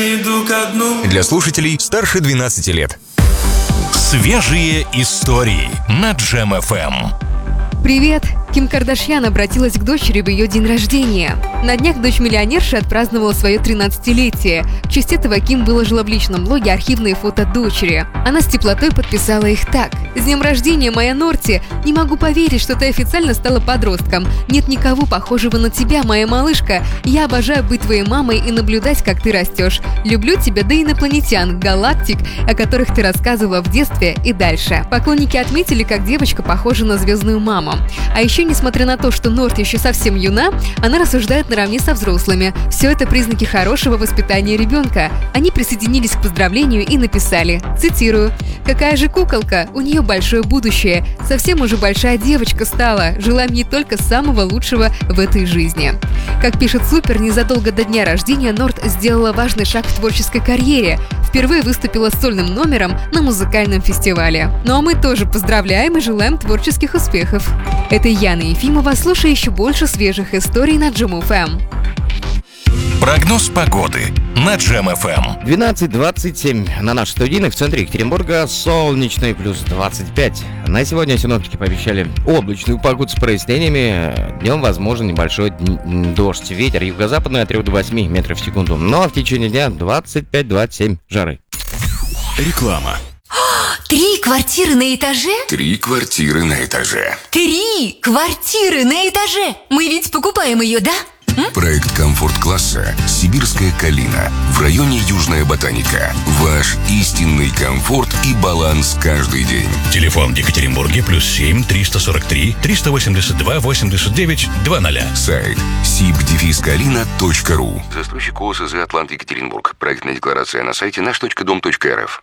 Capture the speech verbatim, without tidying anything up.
Иду ко дну. Для слушателей старше двенадцати лет. Свежие истории на Джем эф эм. Привет! Ким Кардашьян обратилась к дочери в ее день рождения. На днях дочь миллионерши отпраздновала свое тринадцатилетие. В честь этого Ким выложила в личном блоге архивные фото дочери. Она с теплотой подписала их так: «С днем рождения, моя Норти! Не могу поверить, что ты официально стала подростком. Нет никого похожего на тебя, моя малышка. Я обожаю быть твоей мамой и наблюдать, как ты растешь. Люблю тебя до инопланетян, галактик, о которых ты рассказывала в детстве и дальше». Поклонники отметили, как девочка похожа на звездную маму. А еще, несмотря на то, что Норти еще совсем юна, она рассуждает наравне со взрослыми. Все это признаки хорошего воспитания ребенка. Они присоединились к поздравлению и написали, цитирую: «Какая же куколка, у нее большое будущее. Совсем уже большая девочка стала. Желаем ей только самого лучшего в этой жизни». Как пишет Супер, незадолго до дня рождения Норт сделала важный шаг в творческой карьере. Впервые выступила с сольным номером на музыкальном фестивале. Ну а мы тоже поздравляем и желаем творческих успехов. Это Яна Ефимова. Слушай еще больше свежих историй на Джем эф эм. Прогноз погоды на Джем эф эм. двенадцать двадцать семь на нашей студийной, в центре Екатеринбурга солнечный, плюс двадцать пять. На сегодня синоптики пообещали облачную погоду с прояснениями. Днем возможен небольшой дождь. Ветер юго-западный от трёх до восьми метров в секунду. Ну а в течение дня двадцать пять двадцать семь жары. Реклама. Три квартиры на этаже? Три квартиры на этаже. Три квартиры на этаже! Мы ведь покупаем ее, да? М? Проект комфорт-класса «Сибирская калина» в районе Южная Ботаника. Ваш истинный комфорт и баланс каждый день. Телефон в Екатеринбурге плюс семь триста сорок три триста восемьдесят два восемьдесят девять двадцать. Сайт сиб дефис калина точка ру. Застройщик ООО СЗ «Атлант Екатеринбург». Проектная декларация на сайте наш точка дом точка эр эф.